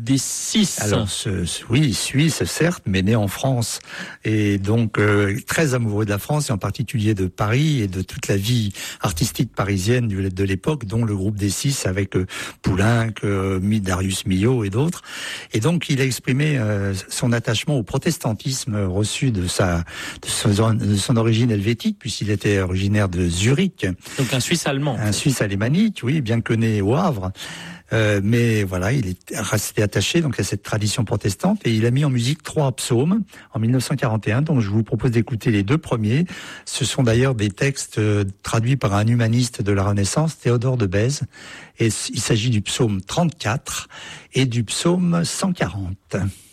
des Six. Alors, oui, suisse, certes, mais né en France. Et donc, très amoureux de la France, et en particulier de Paris et de toute la vie artistique parisienne de l'époque, dont le groupe des Six avec Poulenc, Darius Milhaud et d'autres. Et donc, il a exprimé son attachement au protestantisme reçu de son origine helvétique, puisqu'il était originaire de Zurich. Donc un Suisse allemand. Un Suisse alémanique, oui, bien que né au Havre. Mais voilà, il est resté attaché donc à cette tradition protestante et il a mis en musique 3 psaumes en 1941. Donc je vous propose d'écouter les 2 premiers. Ce sont d'ailleurs des textes traduits par un humaniste de la Renaissance, Théodore de Bèze. Et il s'agit du psaume 34 et du psaume 140.